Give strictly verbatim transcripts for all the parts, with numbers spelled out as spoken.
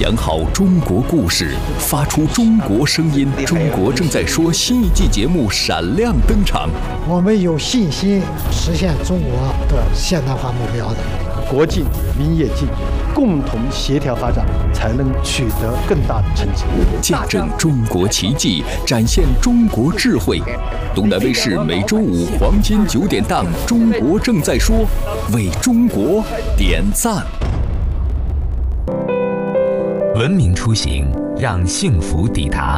讲好中国故事，发出中国声音。中国正在说新一季节目闪亮登场。 我们有信心实现中国的现代化目标的。 国进民也进，共同协调发展，才能取得更大的成绩。 见证中国奇迹，展现中国智慧。东南卫视每周五黄金九点档《中国正在说》，为中国点赞。 文明出行，让幸福抵达。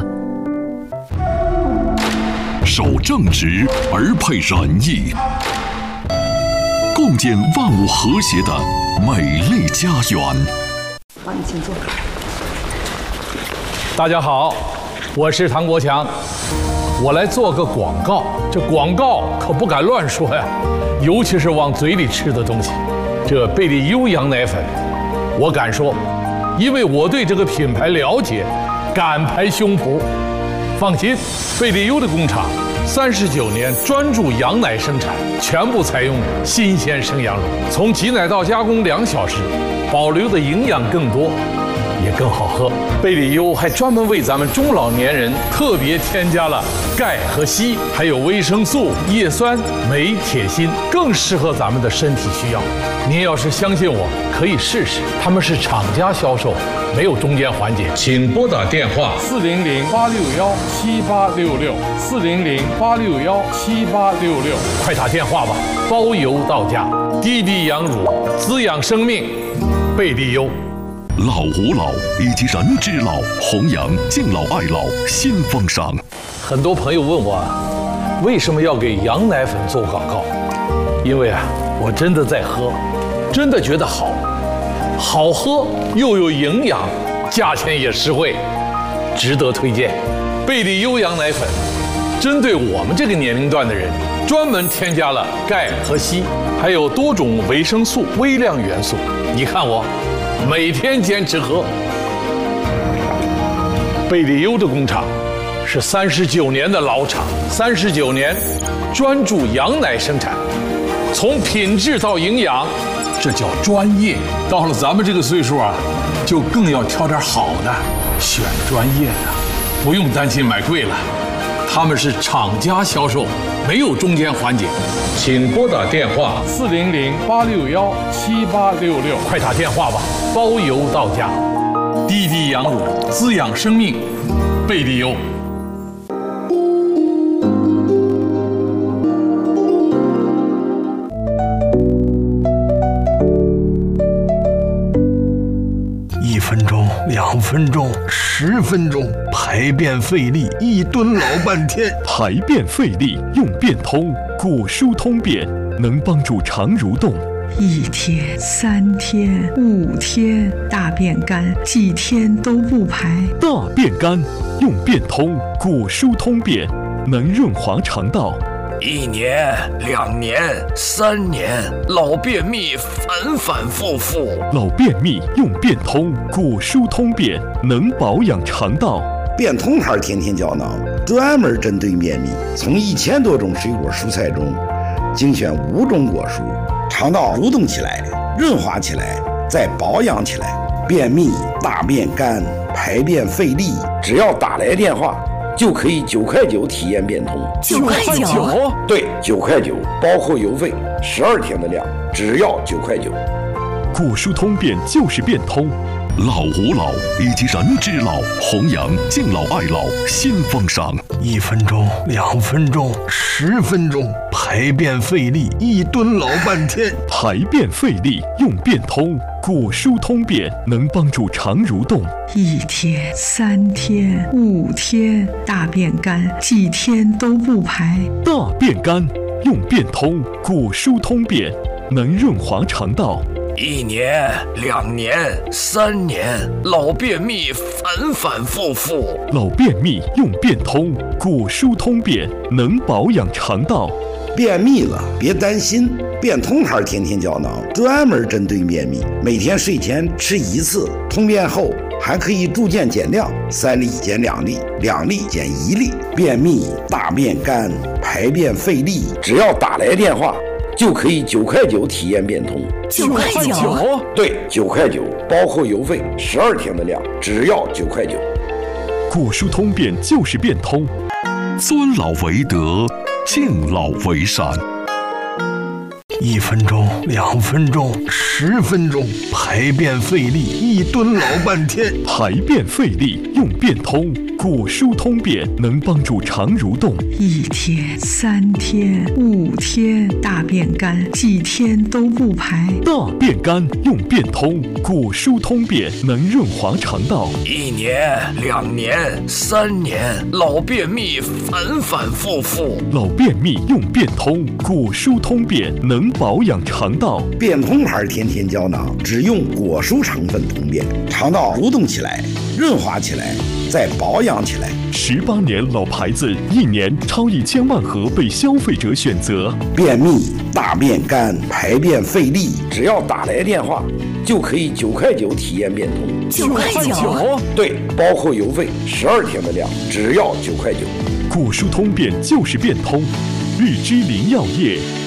守正直而配仁义，共建万物和谐的美丽家园。 好，你请坐。 大家好，我是唐国强，我来做个广告。这广告可不敢乱说呀，尤其是往嘴里吃的东西。这贝利优羊奶粉，我敢说，因为我对这个品牌了解，敢拍胸脯。放心，贝利优的工厂三十九年专注羊奶生产，全部采用新鲜生羊乳，从挤奶到加工两小时，保留的营养更多，也更好喝。贝利优还专门为咱们中老年人特别添加了钙和硒，还有维生素、叶酸、镁、铁、锌，更适合咱们的身体需要。您要是相信我，可以试试。他们是厂家销售，没有中间环节。请拨打电话四零零八六幺七八六六四零零八六幺七八六六，快打电话吧，包邮到家。滴滴羊乳滋养生命，贝利优。 老吾老以及人之老，弘扬敬老爱老新风尚。 很多朋友问我，为什么要给羊奶粉做广告？因为啊，我真的在喝，真的觉得好，好喝又有营养，价钱也实惠，值得推荐。贝利优羊奶粉针对我们这个年龄段的人，专门添加了钙和硒，还有多种维生素、微量元素。你看我每天坚持喝。贝利优的工厂是三十九年的老厂，三十九年专注羊奶生产，从品质到营养，这叫专业。到了咱们这个岁数啊，就更要挑点好的，选专业的，不用担心买贵了。他们是厂家销售，没有中间环节。请拨打电话四零零八六幺七八六六，快打电话吧，包邮到家。滴滴羊乳滋养生命，贝利优。 一分钟、两分钟、十分钟，排便费力，一蹲老半天。 排便费力用便通，果蔬通便能帮助肠蠕动。 一天、三天、五天，大便干，几天都不排。 大便干用便通，果蔬通便能润滑肠道。 一年、两年、三年，老便秘反反复复。 老便秘用便通，果蔬通便能保养肠道。 便通牌天天胶囊专门针对便秘，从一千多种水果蔬菜中精选五种果蔬，肠道蠕动起来，润滑起来，再保养起来。便秘、大便干、排便费力，只要打来电话，就可以九块九体验便通。 九块九？ 对，九块九，包括邮费，十二天的量，只要九块九。 果蔬通便就是便通。 老吾老以及人之老，弘扬敬老爱老新风尚。 一分钟、两分钟、十分钟，排便费力，一蹲老半天。 排便费力用便通，果蔬通便能帮助肠蠕动。 一天、三天、五天，大便干，几天都不排。 大便干用便通，果蔬通便能润滑肠道。 一年、两年、三年，老便秘反反复复。 老便秘用便通，果蔬通便能保养肠道。 便秘了别担心，便通牌天天胶囊专门针对便秘，每天睡前吃一次，通便后还可以逐渐减量，三粒减两粒，两粒减一粒。便秘、大便干、排便费力，只要打来电话， 就可以九块九体验变通。 九块九？ 对，九块九，包括邮费，十二天的量，只要九块九。 果蔬通便就是变通，尊老为德，敬老为善。 一分钟，两分钟，十分钟，排便费力，一蹲老半天。 排便费力用变通，果蔬通便能帮助肠蠕动。 一天、三天、五天，大便干，几天都不排。 大便干用变通，果蔬通便能润滑肠道。 一年、两年、三年，老便秘反反复复。 老便秘用变通，果蔬通便能保养肠道。 变通牌甜甜胶囊只用果蔬成分通便，肠道蠕动起来，润滑起来，再保养起来。 十八年老牌子，一年超一千万盒被消费者选择。 便秘、大便干、排便费力，只要打来电话，就可以九块九体验变通。 九块九？ 对，包括邮费，十二天的量，只要九块九。 果蔬通便就是变通，日之林药业。